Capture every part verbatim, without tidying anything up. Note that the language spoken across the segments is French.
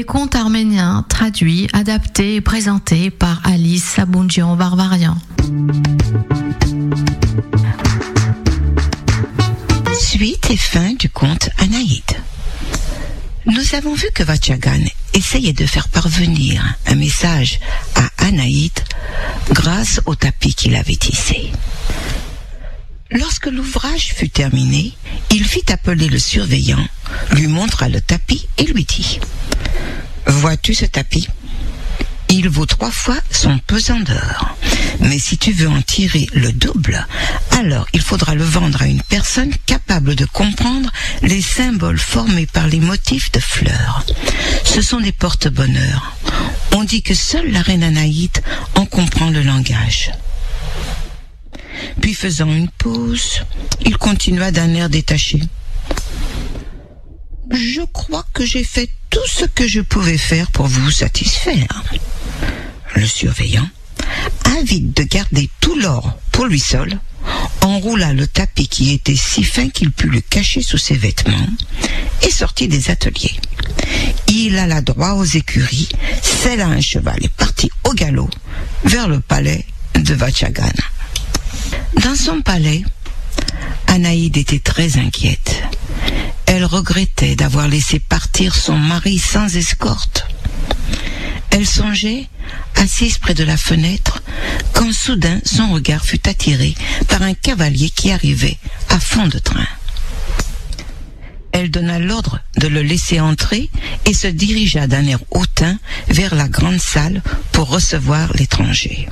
des contes arméniens traduits, adaptés et présentés par Alice Saboundjian-Varvarian. Suite et fin du conte Anaïd. Nous avons vu que Vachagan essayait de faire parvenir un message à Anaïd grâce au tapis qu'il avait tissé. Lorsque l'ouvrage fut terminé, il fit appeler le surveillant, lui montra le tapis et lui dit « Vois-tu ce tapis ? Il vaut trois fois son pesant d'or. Mais si tu veux en tirer le double, alors il faudra le vendre à une personne capable de comprendre les symboles formés par les motifs de fleurs. Ce sont des porte-bonheur. On dit que seule la reine Anaïd en comprend le langage. » Puis faisant une pause, il continua d'un air détaché. « Je crois que j'ai fait tout ce que je pouvais faire pour vous satisfaire. » Le surveillant, avide de garder tout l'or pour lui seul, enroula le tapis qui était si fin qu'il put le cacher sous ses vêtements et sortit des ateliers. Il alla droit aux écuries, sella un cheval et partit au galop vers le palais de Vachagan. Dans son palais, Anaïd était très inquiète. Elle regrettait d'avoir laissé partir son mari sans escorte. Elle songeait, assise près de la fenêtre, quand soudain son regard fut attiré par un cavalier qui arrivait à fond de train. Elle donna l'ordre de le laisser entrer et se dirigea d'un air hautain vers la grande salle pour recevoir l'étranger.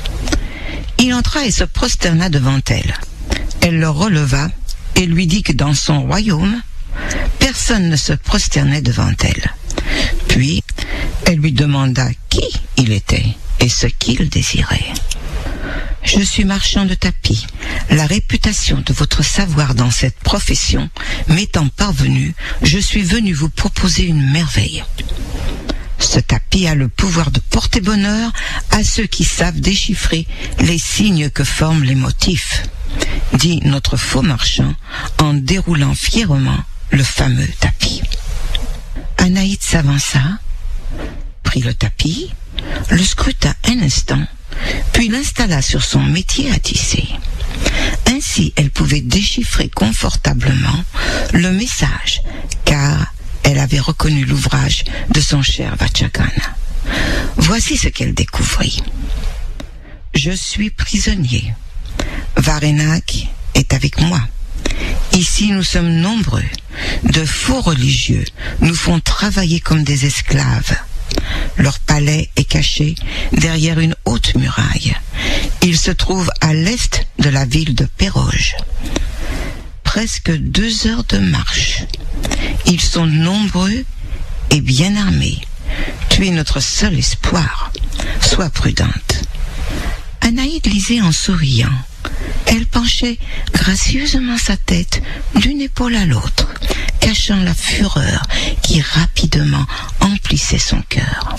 Il entra et se prosterna devant elle. Elle le releva et lui dit que dans son royaume, personne ne se prosternait devant elle. Puis, elle lui demanda qui il était et ce qu'il désirait. « Je suis marchand de tapis. La réputation de votre savoir dans cette profession m'étant parvenue, je suis venu vous proposer une merveille. Ce tapis a le pouvoir de porter bonheur à ceux qui savent déchiffrer les signes que forment les motifs, dit notre faux marchand en déroulant fièrement le fameux tapis. » Anaïd s'avança, prit le tapis, le scruta un instant, puis l'installa sur son métier à tisser. Ainsi, elle pouvait déchiffrer confortablement le message, car elle avait reconnu l'ouvrage de son cher Vachagan. Voici ce qu'elle découvrit. « Je suis prisonnier. Varenak est avec moi. Ici, nous sommes nombreux. De faux religieux nous font travailler comme des esclaves. Leur palais est caché derrière une haute muraille. Il se trouve à l'est de la ville de Péroge. Presque deux heures de marche. Ils sont nombreux et bien armés. Tu es notre seul espoir. Sois prudente. » Anaïd lisait en souriant. Elle penchait gracieusement sa tête d'une épaule à l'autre, cachant la fureur qui rapidement emplissait son cœur.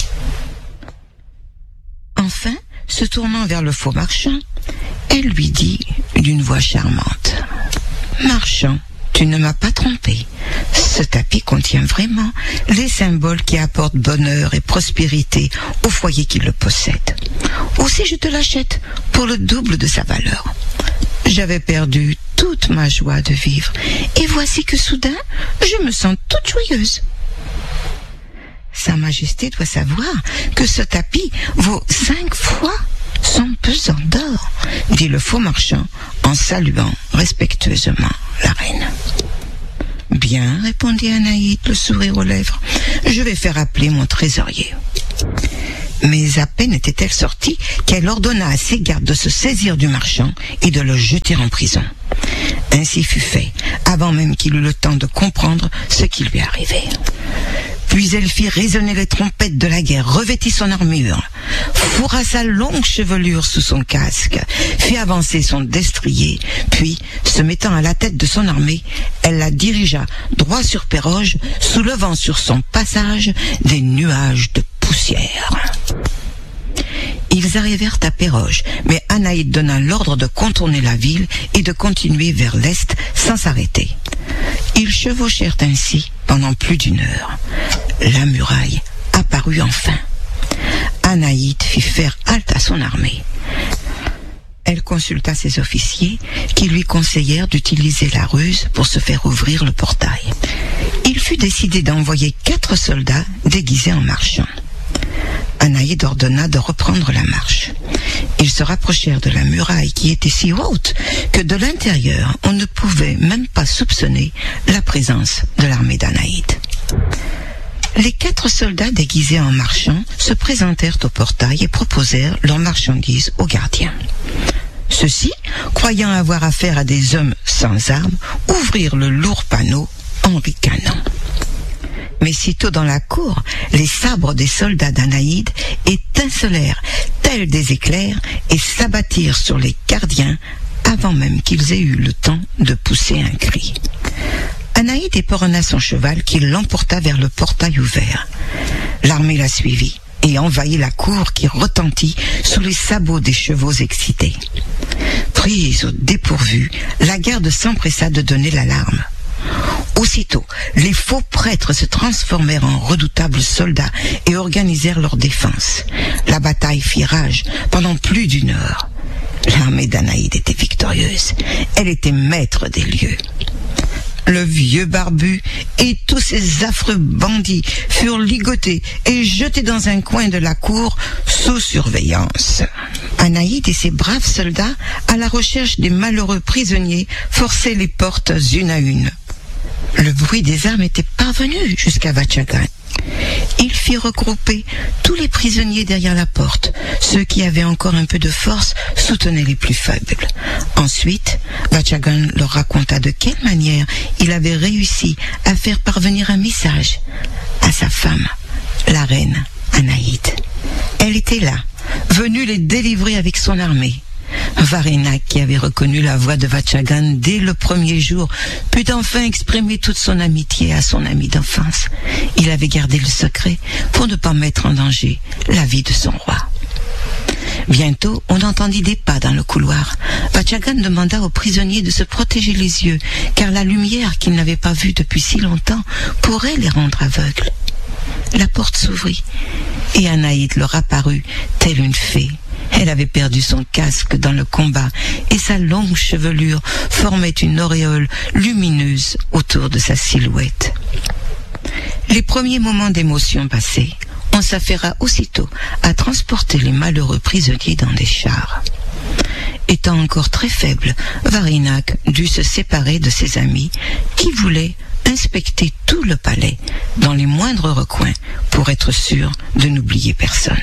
Enfin, se tournant vers le faux marchand, elle lui dit d'une voix charmante : « Marchand, tu ne m'as pas trompé. Ce tapis contient vraiment les symboles qui apportent bonheur et prospérité au foyer qui le possède. Aussi je te l'achète pour le double de sa valeur. J'avais perdu toute ma joie de vivre, et voici que soudain, je me sens toute joyeuse. Sa Majesté doit savoir que ce tapis vaut cinq fois son pesant d'or, dit le faux marchand en saluant respectueusement la reine. Bien, répondit Anaïd, le sourire aux lèvres, je vais faire appeler mon trésorier. Mais à peine était-elle sortie qu'elle ordonna à ses gardes de se saisir du marchand et de le jeter en prison. Ainsi fut fait, avant même qu'il eût le temps de comprendre ce qui lui arrivait. Puis elle fit résonner les trompettes de la guerre, revêtit son armure, fourra sa longue chevelure sous son casque, fit avancer son destrier, puis, se mettant à la tête de son armée, elle la dirigea droit sur Péroge, soulevant sur son passage des nuages de poussière. Ils arrivèrent à Péroge, mais Anaïd donna l'ordre de contourner la ville et de continuer vers l'est sans s'arrêter. Ils chevauchèrent ainsi pendant plus d'une heure. La muraille apparut enfin. Anaït fit faire halte à son armée. Elle consulta ses officiers qui lui conseillèrent d'utiliser la ruse pour se faire ouvrir le portail. Il fut décidé d'envoyer quatre soldats déguisés en marchands. Anaïd ordonna de reprendre la marche. Ils se rapprochèrent de la muraille qui était si haute que de l'intérieur, on ne pouvait même pas soupçonner la présence de l'armée d'Anaïd. Les quatre soldats déguisés en marchands se présentèrent au portail et proposèrent leurs marchandises aux gardiens. Ceux-ci, croyant avoir affaire à des hommes sans armes, ouvrirent le lourd panneau en ricanant. Mais sitôt dans la cour, les sabres des soldats d'Anaïd étincelèrent tels des éclairs et s'abattirent sur les gardiens avant même qu'ils aient eu le temps de pousser un cri. Anaïd éperonna son cheval qui l'emporta vers le portail ouvert. L'armée la suivit et envahit la cour qui retentit sous les sabots des chevaux excités. Prise au dépourvu, la garde s'empressa de donner l'alarme. Aussitôt, les faux prêtres se transformèrent en redoutables soldats et organisèrent leur défense. La bataille fit rage pendant plus d'une heure. L'armée d'Anaïd était victorieuse. Elle était maître des lieux. Le vieux barbu et tous ces affreux bandits furent ligotés et jetés dans un coin de la cour sous surveillance. Anaïd et ses braves soldats, à la recherche des malheureux prisonniers, forçaient les portes une à une. Le bruit des armes était parvenu jusqu'à Vatchagan. Il fit regrouper tous les prisonniers derrière la porte. Ceux qui avaient encore un peu de force soutenaient les plus faibles. Ensuite, Vatchagan leur raconta de quelle manière il avait réussi à faire parvenir un message à sa femme, la reine Anaïd. Elle était là, venue les délivrer avec son armée. Varinac, qui avait reconnu la voix de Vatchagan dès le premier jour, put enfin exprimer toute son amitié à son ami d'enfance. Il avait gardé le secret pour ne pas mettre en danger la vie de son roi. Bientôt, on entendit des pas dans le couloir. Vatchagan demanda aux prisonniers de se protéger les yeux, car la lumière qu'ils n'avaient pas vue depuis si longtemps pourrait les rendre aveugles. La porte s'ouvrit, et Anaïd leur apparut telle une fée. Elle avait perdu son casque dans le combat et sa longue chevelure formait une auréole lumineuse autour de sa silhouette. Les premiers moments d'émotion passés, on s'affaira aussitôt à transporter les malheureux prisonniers dans des chars. Étant encore très faible, Varinac dut se séparer de ses amis qui voulaient inspecter tout le palais dans les moindres recoins pour être sûr de n'oublier personne.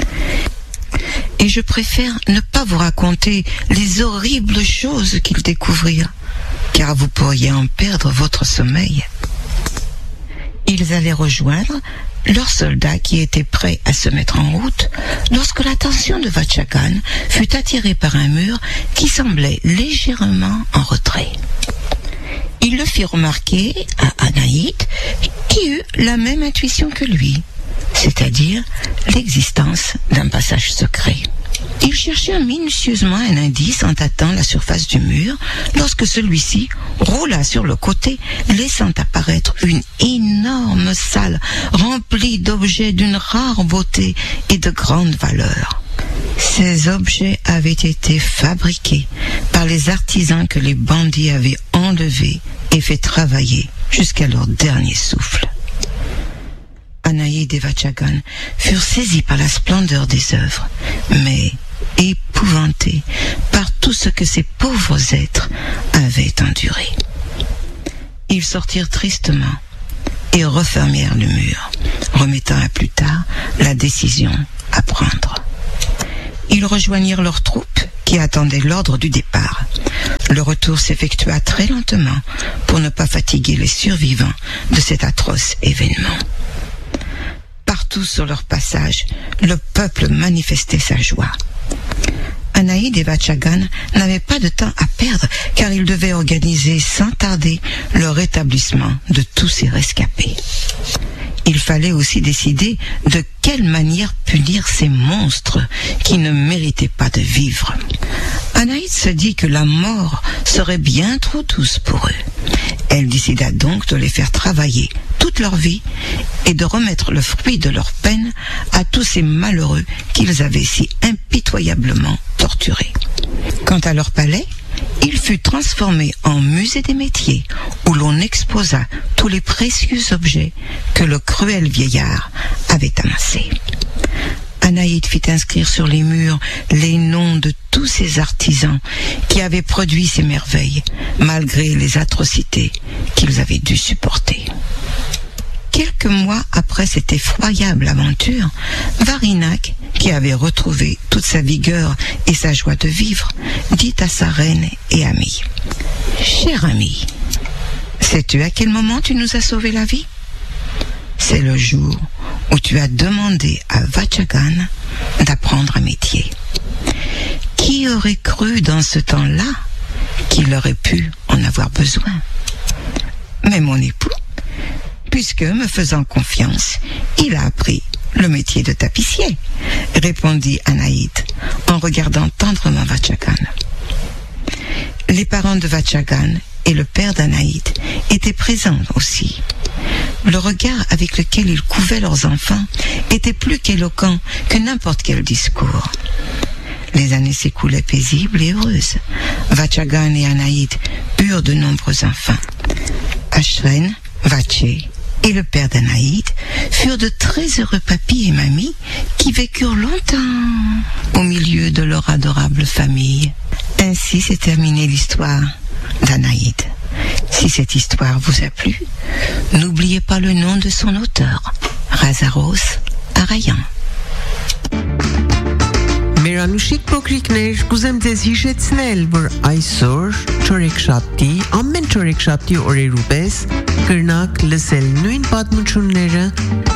Et je préfère ne pas vous raconter les horribles choses qu'ils découvrirent, car vous pourriez en perdre votre sommeil. Ils allaient rejoindre leurs soldats qui étaient prêts à se mettre en route lorsque l'attention de Vatchagan fut attirée par un mur qui semblait légèrement en retrait. Il le fit remarquer à Anaïd, qui eut la même intuition que lui, c'est-à-dire l'existence d'un passage secret. Ils cherchèrent minutieusement un indice en tâtant la surface du mur lorsque celui-ci roula sur le côté, laissant apparaître une énorme salle remplie d'objets d'une rare beauté et de grande valeur. Ces objets avaient été fabriqués par les artisans que les bandits avaient enlevés et fait travailler jusqu'à leur dernier souffle. Anaïd et Vatchagan furent saisis par la splendeur des œuvres, mais épouvantés par tout ce que ces pauvres êtres avaient enduré. Ils sortirent tristement et refermèrent le mur, remettant à plus tard la décision à prendre. Ils rejoignirent leurs troupes qui attendaient l'ordre du départ. Le retour s'effectua très lentement pour ne pas fatiguer les survivants de cet atroce événement. Partout sur leur passage, le peuple manifestait sa joie. Anaïd et Vatchagan n'avaient pas de temps à perdre car ils devaient organiser sans tarder le rétablissement de tous ces rescapés. Il fallait aussi décider de quelle manière punir ces monstres qui ne méritaient pas de vivre. Anaïd se dit que la mort serait bien trop douce pour eux. Elle décida donc de les faire travailler toute leur vie et de remettre le fruit de leur peine à tous ces malheureux qu'ils avaient si impitoyablement torturés. Quant à leur palais, il fut transformé en musée des métiers, où l'on exposa tous les précieux objets que le cruel vieillard avait amassés. Anaïde fit inscrire sur les murs les noms de tous ces artisans qui avaient produit ces merveilles, malgré les atrocités qu'ils avaient dû supporter. Quelques mois après cette effroyable aventure, Varinac, qui avait retrouvé toute sa vigueur et sa joie de vivre, dit à sa reine et amie: « Chère amie, sais-tu à quel moment tu nous as sauvé la vie ? C'est le jour où tu as demandé à Vachagan d'apprendre un métier. Qui aurait cru dans ce temps-là qu'il aurait pu en avoir besoin ? Mais mon époux, puisque, me faisant confiance, il a appris le métier de tapissier, répondit Anaïde en regardant tendrement Vachagan. Les parents de Vachagan et le père d'Anaïde étaient présents aussi. Le regard avec lequel ils couvaient leurs enfants était plus qu'éloquent que n'importe quel discours. Les années s'écoulaient paisibles et heureuses. Vachagan et Anaïde eurent de nombreux enfants. Ashren, Vaché et le père d'Anaïde furent de très heureux papis et mamies qui vécurent longtemps au milieu de leur adorable famille. Ainsi s'est terminée l'histoire d'Anaïde. Si cette histoire vous a plu, n'oubliez pas le nom de son auteur, Razaros Arayan. Meranushik Pokriknesh Guzem Zeshishet Snell Bur Aisor Chorek Shapti Ammen Chorek Shapti Ore Rubes Kırnak Lısel Nüin Patmuçunları